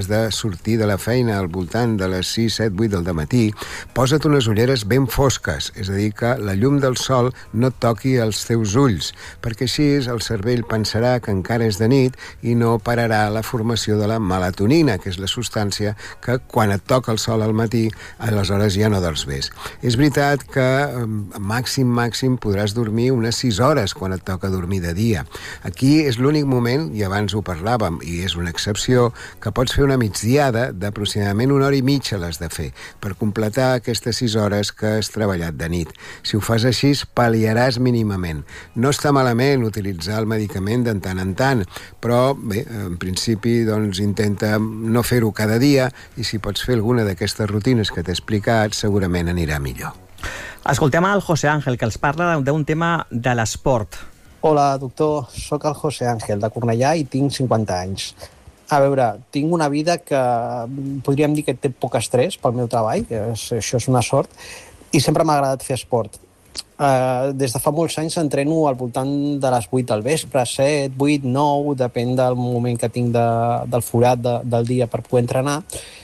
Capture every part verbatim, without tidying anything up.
de sortir de la feina al voltant de les sis, set, vuit del dematí, posa't unes ulleres ben fosques, és a dir, que la llum del sol no et toqui els teus ulls, perquè així el cervell pensarà que encara és de nit i no pararà la formació de la melatonina, que és la substància que quan et toca el sol al matí, aleshores ja no dors bé. És veritat que màxim, màxim podràs dormir unes sis hores quan et toca dormir de dia. Aquí és l'únic moment, i abans ho parlàvem, i és una excepció, que pots fer una migdiada d'aproximadament una hora i mitja l'has de fer, per completar aquestes sis hores que has treballat de nit. Si ho fas així, pal·liaràs mínimament. No està malament utilitzar el medicament de tant en tant, però, bé, en principi, doncs, intenta no fer-ho cada dia, i si pots fer alguna d'aquestes rutines que t'he explicat, segurament anirà millor. Escoltem el José Ángel, que els parla d'un tema de l'esport. Hola, doctor. Soc el José Ángel, de Cornellà, i tinc cinquanta anys. A veure, tinc una vida que podríem dir que té poc estrès pel meu treball, que és, això és una sort, i sempre m'ha agradat fer esport. Uh, des de fa molts anys entreno al voltant de les vuit del vespre, set, vuit, nou, depèn del moment que tinc de, del forat de, del dia per poder entrenar.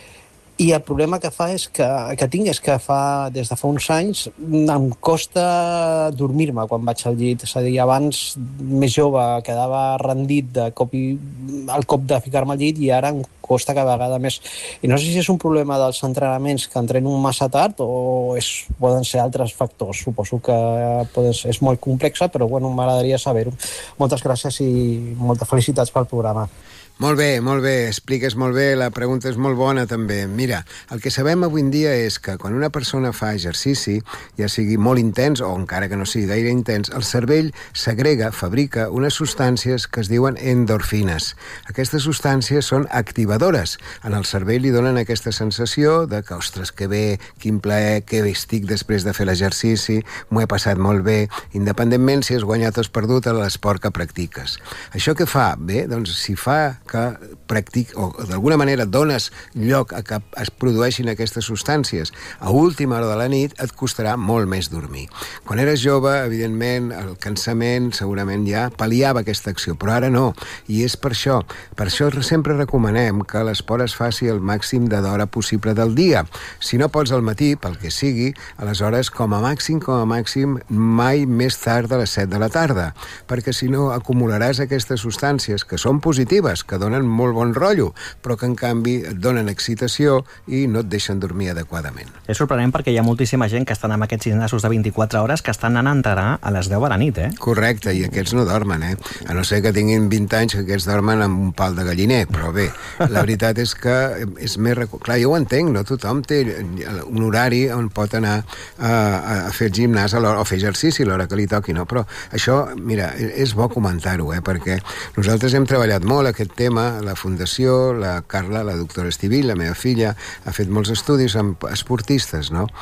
I el problema que fa és que, que tinc és que fa, des de fa uns anys em costa dormir-me quan vaig al llit. És a dir, abans, més jove, quedava rendit de cop i, al cop de ficar-me al llit, i ara em costa cada vegada més. I no sé si és un problema dels entrenaments, que entreno massa tard, o és, poden ser altres factors. Suposo que poden ser, és molt complexa, però bueno, m'agradaria saber-ho. Moltes gràcies i moltes felicitats pel programa. Molt bé, molt bé, expliques molt bé, la pregunta és molt bona també. Mira, el que sabem avui en dia és que quan una persona fa exercici, ja sigui molt intens o encara que no sigui gaire intens, el cervell segrega, fabrica unes substàncies que es diuen endorfines. Aquestes substàncies són activadores. En el cervell li donen aquesta sensació de que, ostres, que bé, quin plaer, que bé estic després de fer l'exercici, m'ho he passat molt bé, independentment si has guanyat o has perdut a l'esport que practiques. Això què fa? Bé, doncs si fa que practic, o d'alguna manera dones lloc a que es produeixin aquestes substàncies a última hora de la nit, et costarà molt més dormir. Quan eres jove, evidentment, el cansament segurament ja pal·liava aquesta acció, però ara no, i és per això. Per això sempre recomanem que l'esport es faci el màxim d'hora possible del dia. Si no pots al matí, pel que sigui, aleshores, com a màxim, com a màxim, mai més tard de les set de la tarda, perquè si no acumularàs aquestes substàncies que són positives, que donen molt bon rotllo, però que en canvi et donen excitació i no et deixen dormir adequadament. És sorprenent perquè hi ha moltíssima gent que estan amb aquests gimnasos de vint-i-quatre hores que estan anant a entrenar a les deu de la nit, eh? Correcte, i aquests no dormen, eh? A no ser que tinguin vint anys, que aquests dormen amb un pal de galliner, però bé, la veritat és que és més... Recu... Clar, jo ho entenc, no tothom té un horari on pot anar a, a fer gimnàs a o fer exercici a l'hora que li toqui, no? Però això, mira, és bo comentar-ho, eh? Perquè nosaltres hem treballat molt aquest tema, la Fundació, la Carla, la doctora Estivill, la meva filla, ha fet molts estudis amb esportistes, no?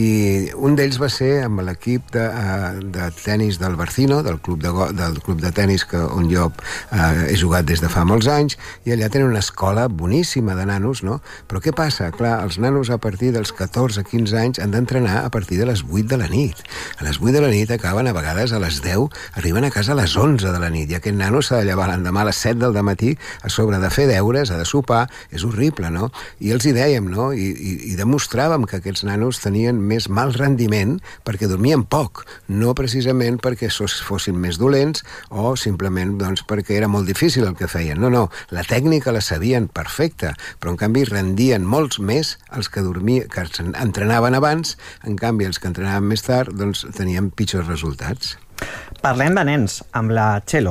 I un d'ells va ser amb l'equip de, de tenis del Barcino, del club de, del club de tenis que, on jo eh, he jugat des de fa molts anys, i allà tenen una escola boníssima de nanos, no? Però què passa? Clar, els nanos a partir dels catorze a quinze anys han d'entrenar a partir de les vuit de la nit. A les vuit de la nit acaben a vegades a les deu, arriben a casa a les onze de la nit, i aquest nano s'ha de llevar l'endemà a les set del dematí a sobre de fer deures, ha de sopar, és horrible, no? I els hi dèiem, no? I, i, i demostràvem que aquests nanos tenien més mal rendiment perquè dormien poc, no precisament perquè fossin més dolents o simplement doncs, perquè era molt difícil el que feien. No, no, la tècnica la sabien perfecta, però en canvi rendien molts més els que dormien, que entrenaven abans, en canvi els que entrenaven més tard doncs tenien pitjors resultats. Parlem de nens, amb la Txelo.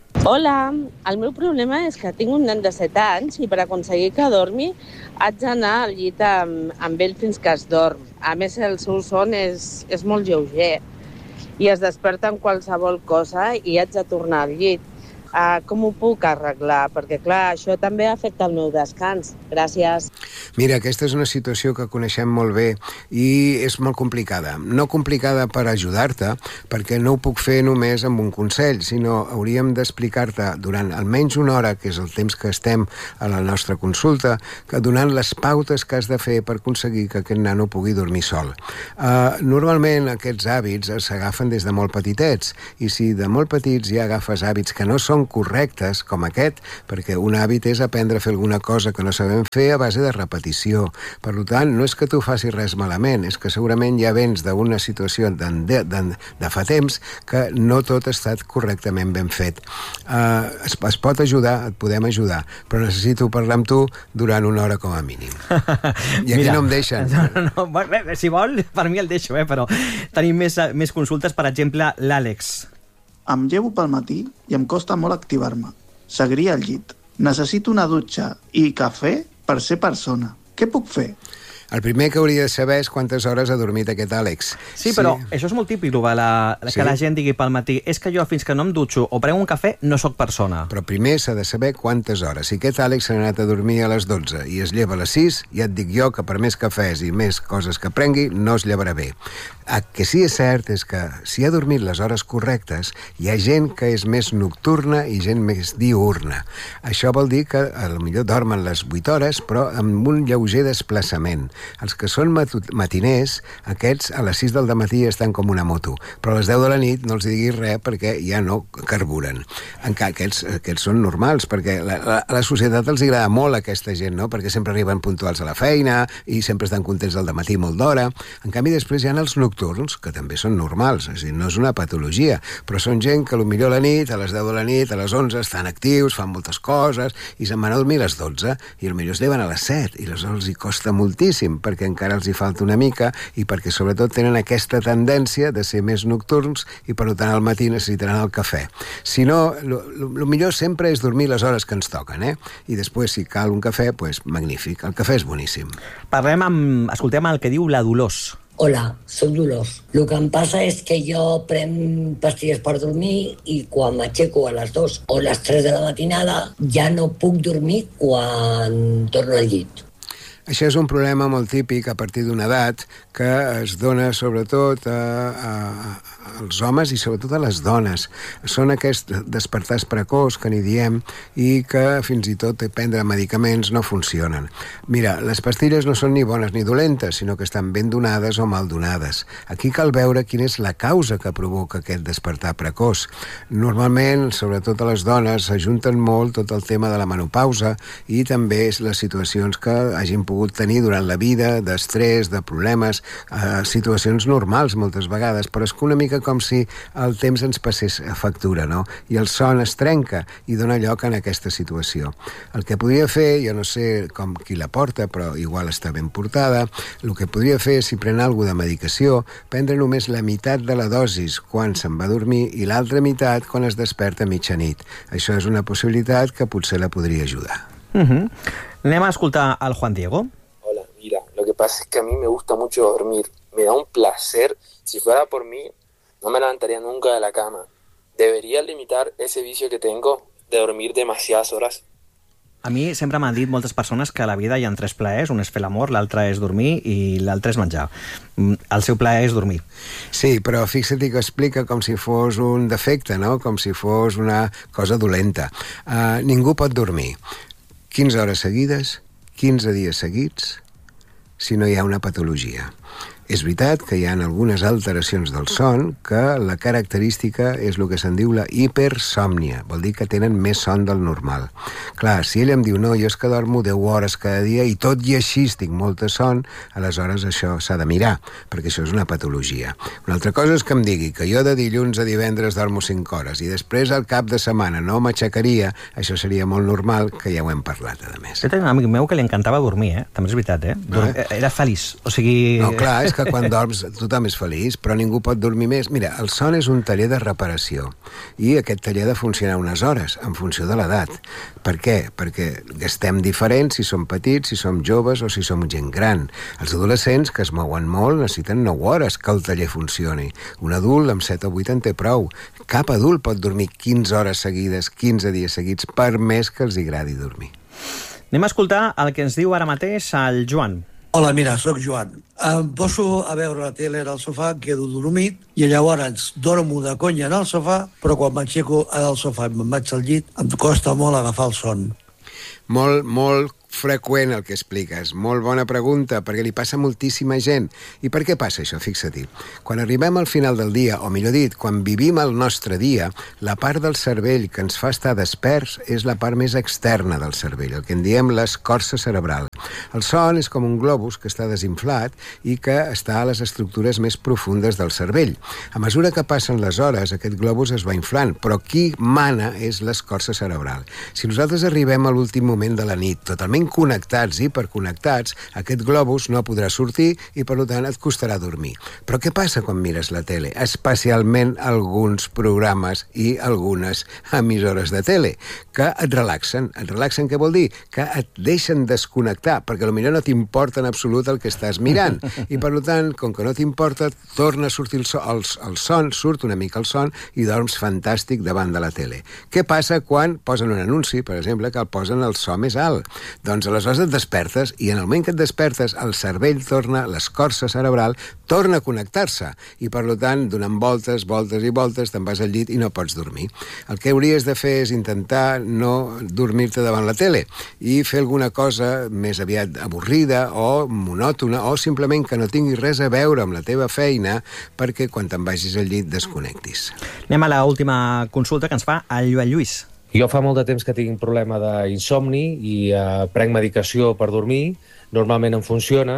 Hola, el meu problema és que tinc un nen de set anys i per aconseguir que dormi haig d'anar al llit amb, amb ell fins que es dorm. A més, el seu son és, és molt lleuger i es desperta amb qualsevol cosa i haig de tornar al llit. Uh, com ho puc arreglar? Perquè, clar, això també afecta el meu descans. Gràcies. Mira, aquesta és una situació que coneixem molt bé i és molt complicada. No complicada per ajudar-te, perquè no ho puc fer només amb un consell, sinó hauríem d'explicar-te durant almenys una hora, que és el temps que estem a la nostra consulta, que donant les pautes que has de fer per aconseguir que aquest nano pugui dormir sol. Uh, normalment aquests hàbits s'agafen des de molt petitets, i si de molt petits ja agafes hàbits que no són són correctes, com aquest, perquè un hàbit és aprendre a fer alguna cosa que no sabem fer a base de repetició. Per tant, no és que tu facis res malament, és que segurament ja vens d'una situació de, de, de, de fa temps que no tot ha estat correctament ben fet. Uh, es, es pot ajudar, et podem ajudar, però necessito parlar amb tu durant una hora com a mínim. I aquí Mira, no em deixen. No, no, no, bé, si vol, per mi el deixo, eh, però tenim més, més consultes, per exemple, l'Àlex. Em llevo pel matí i em costa molt activar-me. Seguiria al llit. Necessito una dutxa i cafè per ser persona. Què puc fer? El primer que hauria de saber és quantes hores ha dormit aquest Àlex. Sí, però sí. Això és molt típic, la, que sí? La gent digui pel matí és que jo fins que no em dutxo o prenc un cafè no sóc persona. Però primer s'ha de saber quantes hores. Si aquest Àlex s'ha anat a dormir a les dotze i es lleva a les sis, ja et dic jo que per més cafès i més coses que prengui no es llevarà bé. El que sí és cert és que si ha dormit les hores correctes, hi ha gent que és més nocturna i gent més diurna. Això vol dir que potser dormen les vuit hores, però amb un lleuger desplaçament. Els que són matiners, aquests a les sis del dematí estan com una moto, però a les deu de la nit no els diguis res perquè ja no carburen. Encara aquests, aquests són normals, perquè la, la, a la societat els agrada molt aquesta gent, no? Perquè sempre arriben puntuals a la feina i sempre estan contents del dematí molt d'hora. En canvi, després hi ha els nocturns, que també són normals, és a dir, no és una patologia, però són gent que potser a la nit, a les deu de la nit, a les onze, estan actius, fan moltes coses, i se'n van a dormir a les dotze, i potser es lleven a les set, i aleshores els hi costa moltíssim, perquè encara els hi falta una mica i perquè sobretot tenen aquesta tendència de ser més nocturns i per tant al matí necessitaran el cafè. Si no, el millor sempre és dormir les hores que ens toquen, eh? I després si cal un cafè, pues magnífic. El cafè és boníssim. Parlem amb... Escoltem el que diu la Dolors. Hola, soc Dolors. El que em passa és que jo prenc pastilles per dormir i quan m'aixeco a les dues o les tres de la matinada ja no puc dormir quan torno al llit. Això és un problema molt típic a partir d'una edat que es dona sobretot a, a, als homes i sobretot a les dones. Són aquests despertars precoç que n'hi diem i que fins i tot prendre medicaments no funcionen. Mira, les pastilles no són ni bones ni dolentes, sinó que estan ben donades o mal donades. Aquí cal veure quina és la causa que provoca aquest despertar precoç. Normalment, sobretot a les dones, s'ajunten molt tot el tema de la menopausa i també les situacions que hagin pogut tenir durant la vida, d'estrès, de problemes, eh, situacions normals moltes vegades, però és que una mica com si el temps ens passés a factura, no? I el son es trenca i dona lloc en aquesta situació. El que podria fer, jo no sé com qui la porta, però igual està ben portada, el que podria fer, si pren alguna de medicació, prendre només la meitat de la dosis quan se'n va a dormir i l'altra meitat quan es desperta a mitjanit. Això és una possibilitat que potser la podria ajudar. Uh-huh. Anem a escoltar al Juan Diego. Hola, mira, lo que pasa es que a mí me gusta mucho dormir. Me da un placer. Si fuera por mí, no me levantaría nunca de la cama. ¿Debería limitar ese vicio que tengo de dormir demasiadas horas? A mi sempre m'han dit moltes persones que a la vida hi ha tres plaers, un és fer l'amor, l'altre és dormir i l'altre és menjar. El seu plaer és dormir. Sí, però fixa't que explica com si fos un defecte, no? Com si fos una cosa dolenta. Uh, ningú pot dormir quinze hores seguides, quinze dies seguits, si no hi ha una patologia. És veritat que hi ha algunes alteracions del son que la característica és el que se'n diu la hipersòmnia, vol dir que tenen més son del normal. Clar, si ell em diu no, jo és que dormo deu hores cada dia i tot i així tinc molta son, aleshores això s'ha de mirar, perquè això és una patologia. Una altra cosa és que em digui que jo de dilluns a divendres dormo cinc hores i després al cap de setmana no m'aixecaria, això seria molt normal, que ja ho hem parlat, a més. Jo tenia un amic meu que li encantava dormir, eh? També és veritat, eh? Dorm... eh? Era feliç, o sigui... No, clar, és que quan dorms tothom és feliç, però ningú pot dormir més. Mira, el son és un taller de reparació i aquest taller ha de funcionar unes hores en funció de l'edat. Per què? Perquè gastem diferents si som petits, si som joves o si som gent gran. Els adolescents que es mouen molt necessiten nou hores que el taller funcioni. Un adult amb set o vuit en té prou. Cap adult pot dormir quinze hores seguides, quinze dies seguits, per més que els agradi dormir. Anem a escoltar el que ens diu ara mateix el Joan. Hola, mira, sóc Joan. Em poso a veure la tele al sofà, quedo dormit, i llavors dormo de conya en el sofà, però quan m'aixeco del sofà i me'n vaig al llit, em costa molt agafar el son. Molt, molt freqüent el que expliques. Molt bona pregunta, perquè li passa a moltíssima gent. I per què passa això? Fixa-t'hi. Quan arribem al final del dia, o millor dit, quan vivim el nostre dia, la part del cervell que ens fa estar desperts és la part més externa del cervell, el que en diem l'escorça cerebral. El son és com un globus que està desinflat i que està a les estructures més profundes del cervell. A mesura que passen les hores, aquest globus es va inflant, però qui mana és l'escorça cerebral. Si nosaltres arribem a l'últim moment de la nit, totalment connectats i hiperconnectats, aquest globus no podrà sortir i, per tant, et costarà dormir. Però què passa quan mires la tele? Especialment alguns programes i algunes emissores de tele, que et relaxen. Et relaxen què vol dir? Que et deixen desconnectar, perquè potser no t'importa en absolut el que estàs mirant. I, per tant, com que no t'importa, torna a sortir el, so, el, el son, surt una mica el son i dorms fantàstic davant de la tele. Què passa quan posen un anunci, per exemple, que el posen el so més alt? Doncs aleshores et despertes i en el moment que et despertes el cervell torna, l'escorça cerebral torna a connectar-se i per tant donant voltes, voltes i voltes te'n vas al llit i no pots dormir. El que hauries de fer és intentar no dormir-te davant la tele i fer alguna cosa més aviat avorrida o monòtona o simplement que no tingui res a veure amb la teva feina perquè quan te'n vagis al llit desconnectis. Anem a l'última consulta que ens fa el Joan Lluís. Jo fa molt de temps que tinc un problema d'insomni i eh, prenc medicació per dormir, normalment em funciona.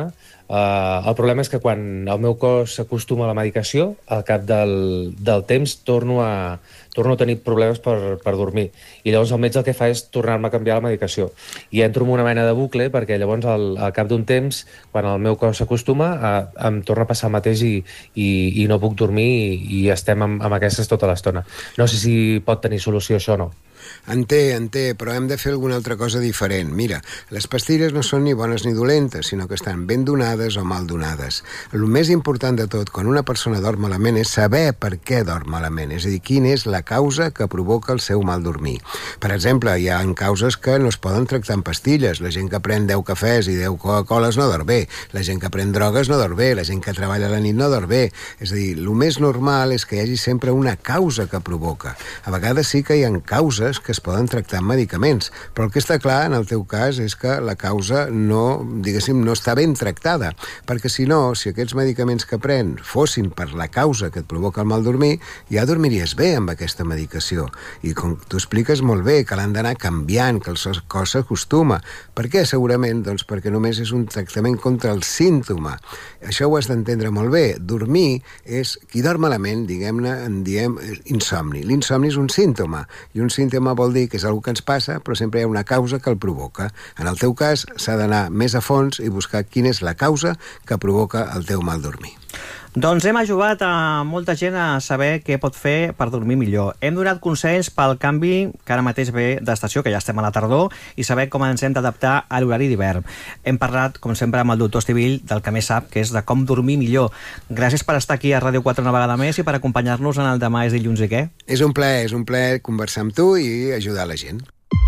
Eh, el problema és que quan el meu cos s'acostuma a la medicació, al cap del, del temps torno a, torno a tenir problemes per, per dormir. I llavors el metge el que fa és tornar-me a canviar la medicació. I entro en una mena de bucle perquè llavors al, al cap d'un temps, quan el meu cos s'acostuma, eh, em torna a passar el mateix i, i, i no puc dormir i, i estem amb, amb aquestes tota l'estona. No sé si pot tenir solució això o no. En té, en té, però hem de fer alguna altra cosa diferent. Mira, les pastilles no són ni bones ni dolentes, sinó que estan ben donades o mal donades. El més important de tot, quan una persona dorm malament, és saber per què dorm malament, és a dir, quina és la causa que provoca el seu mal dormir. Per exemple, hi ha causes que no es poden tractar amb pastilles. La gent que pren deu cafès i deu Coca-Coles no dorm bé. La gent que pren drogues no dorm bé. La gent que treballa a la nit no dorm bé. És a dir, el més normal és que hi hagi sempre una causa que provoca. A vegades sí que hi ha causes que es poden tractar amb medicaments, però el que està clar en el teu cas és que la causa no, diguéssim, no està ben tractada, perquè si no, si aquests medicaments que pren fossin per la causa que et provoca el mal dormir, ja dormiries bé amb aquesta medicació. I com tu expliques molt bé, que l'han d'anar canviant, que el cos s'acostuma. Per què? Segurament, doncs perquè només és un tractament contra el símptoma. Això ho has d'entendre molt bé. Dormir és, qui dorm malament, diguem-ne, en diem insomni. L'insomni és un símptoma, i un símptoma vol dir que és una que ens passa, però sempre hi ha una causa que el provoca. En el teu cas, s'ha d'anar més a fons i buscar quina és la causa que provoca el teu mal dormir. Doncs hem ajudat a molta gent a saber què pot fer per dormir millor. Hem donat consells pel canvi que ara mateix ve d'estació, que ja estem a la tardor, i saber com ens hem d'adaptar a l'horari d'hivern. Hem parlat, com sempre, amb el doctor Estivill del que més sap, que és de com dormir millor. Gràcies per estar aquí a Ràdio quatre una vegada més i per acompanyar-nos en el Demà és dilluns i què? És un plaer, és un plaer conversar amb tu i ajudar la gent.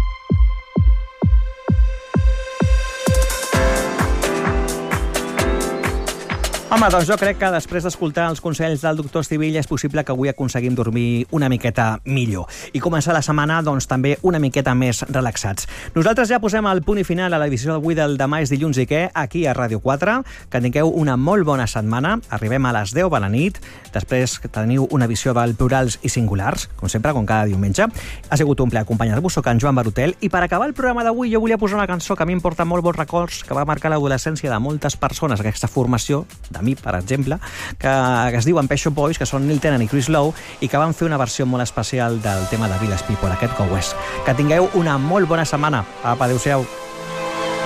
Home, doncs jo crec que després d'escoltar els consells del doctor Estivill és possible que avui aconseguim dormir una miqueta millor i començar la setmana doncs també una miqueta més relaxats. Nosaltres ja posem el punt i final a l'edició d'avui del Demà és dilluns i què aquí a Ràdio quatre. Que tingueu una molt bona setmana. Arribem a les deu de la nit. Després teniu una visió del plurals i singulars, com sempre, com cada diumenge. Ha sigut un plaer acompanyar-vos. Soc en Joan Barutel i per acabar el programa d'avui jo volia posar una cançó que a mi em porta molt bons records, que va marcar l'adolescència de moltes persones, aquesta formació de mi, per exemple, que, que es diuen Pet Shop Boys, que són Neil Tennant i Chris Lowe, i que van fer una versió molt especial del tema de Village People, aquest Go West. Que tingueu una molt bona setmana. Apa, adéu-siau.